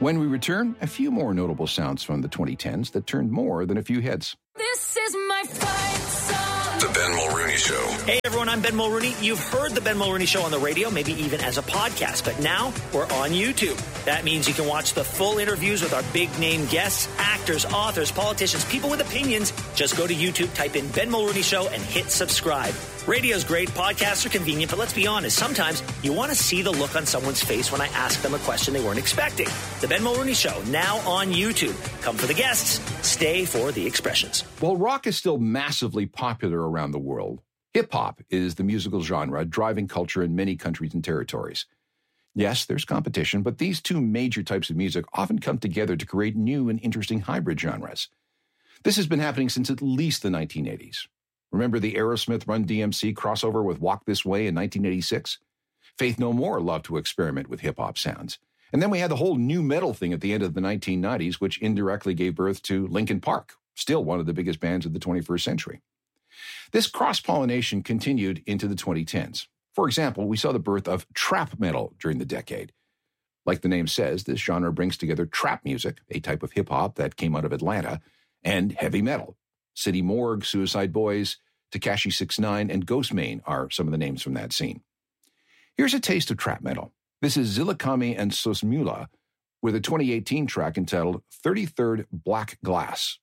When we return, a few more notable sounds from the 2010s that turned more than a few heads. This is my fight song. The Ben Mulrooney Show. Hey everyone, I'm Ben Mulrooney. You've heard the Ben Mulrooney Show on the radio, maybe even as a podcast, but now we're on YouTube. That means you can watch the full interviews with our big name guests, actors, authors, politicians, people with opinions. Just go to YouTube, type in Ben Mulrooney Show and hit subscribe. Radio's great, podcasts are convenient, but let's be honest, sometimes you want to see the look on someone's face when I ask them a question they weren't expecting. The Ben Mulrooney Show, now on YouTube. Come for the guests, stay for the expressions. While rock is still massively popular around the world, hip-hop is the musical genre driving culture in many countries and territories. Yes, there's competition, but these two major types of music often come together to create new and interesting hybrid genres. This has been happening since at least the 1980s. Remember the Aerosmith Run DMC crossover with Walk This Way in 1986? Faith No More loved to experiment with hip-hop sounds. And then we had the whole new metal thing at the end of the 1990s, which indirectly gave birth to Linkin Park, still one of the biggest bands of the 21st century. This cross-pollination continued into the 2010s. For example, we saw the birth of trap metal during the decade. Like the name says, this genre brings together trap music, a type of hip-hop that came out of Atlanta, and heavy metal. City Morgue, Suicide Boys, Tekashi 6ix9ine, and Ghostmane are some of the names from that scene. Here's a taste of trap metal. This is Zillikami and Sosmula with a 2018 track entitled 33rd Black Glass.